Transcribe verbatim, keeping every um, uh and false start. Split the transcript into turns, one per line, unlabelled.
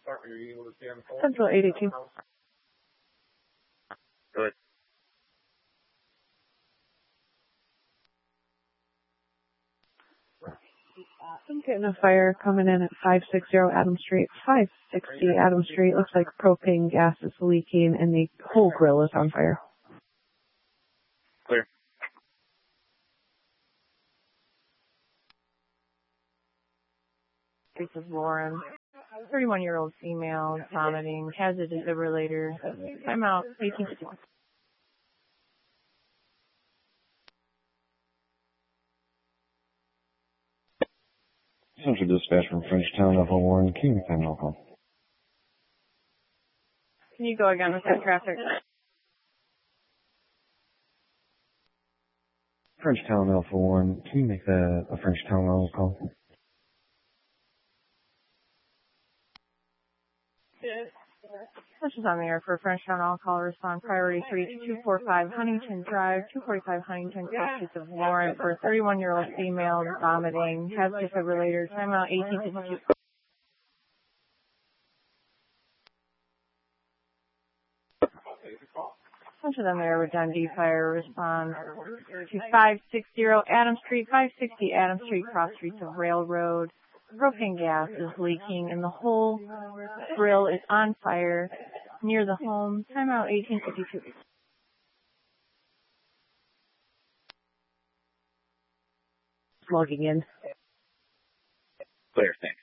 Central eight eighteen.
Good.
I'm getting a fire coming in at five sixty Adams Street. five sixty Adams Street. Looks like propane gas is leaking and the whole grill is on fire.
Clear.
This is Lauren. thirty-one-year-old female, vomiting, has a defibrillator. I'm out. eighteen fifty-one.
Central Dispatch from Frenchtown, Alpha one, can you make that call?
Can you go again with that traffic?
Frenchtown, Alpha one, can you make that a Frenchtown roll call?
This is on the air for Frenchtown. I'll call respond priority three to two forty-five Huntington Drive, two forty-five Huntington, Justice of Lauren for a thirty-one-year-old female vomiting, has defibrillator, timeout eighteen fifty-two. Bunch of them there with Dundee Fire respond to five sixty Adams Street, five sixty Adams Street, cross streets of Railroad. Propane gas is leaking and the whole grill is on fire near the home. Timeout eighteen fifty-two. Logging in.
Clear, thanks.